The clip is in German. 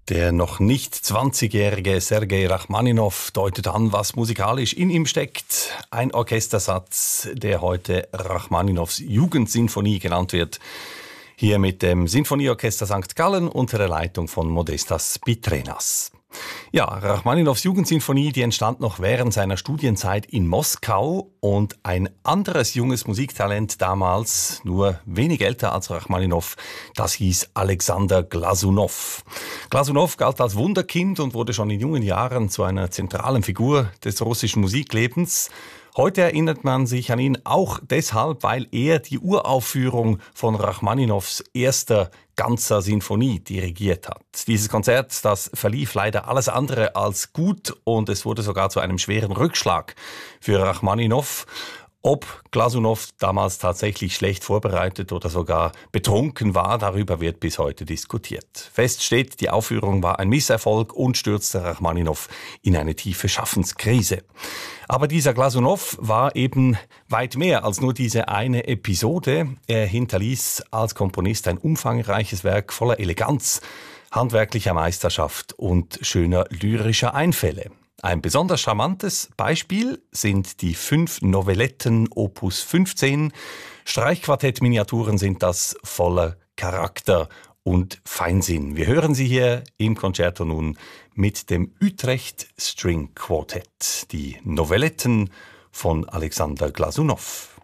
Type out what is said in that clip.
Der noch nicht 20-jährige Sergei Rachmaninow deutet an, was musikalisch in ihm steckt. Ein Orchestersatz, der heute Rachmaninows Jugendsinfonie genannt wird. Hier mit dem Sinfonieorchester St. Gallen unter der Leitung von Modestas Pitrenas. Ja, Rachmaninows Jugendsinfonie, die entstand noch während seiner Studienzeit in Moskau, und ein anderes junges Musiktalent damals, nur wenig älter als Rachmaninow, das hieß Alexander Glasunow. Glasunow galt als Wunderkind und wurde schon in jungen Jahren zu einer zentralen Figur des russischen Musiklebens. Heute erinnert man sich an ihn auch deshalb, weil er die Uraufführung von Rachmaninows erster ganzer Sinfonie dirigiert hat. Dieses Konzert, das verlief leider alles andere als gut, und es wurde sogar zu einem schweren Rückschlag für Rachmaninow. Ob Glasunow damals tatsächlich schlecht vorbereitet oder sogar betrunken war, darüber wird bis heute diskutiert. Fest steht, die Aufführung war ein Misserfolg und stürzte Rachmaninow in eine tiefe Schaffenskrise. Aber dieser Glasunow war eben weit mehr als nur diese eine Episode. Er hinterließ als Komponist ein umfangreiches Werk voller Eleganz, handwerklicher Meisterschaft und schöner lyrischer Einfälle. Ein besonders charmantes Beispiel sind die 5 Novelletten Opus 15. Streichquartett-Miniaturen sind das, voller Charakter und Feinsinn. Wir hören sie hier im Concerto nun mit dem Utrecht String Quartett, die Novelletten von Alexander Glasunow.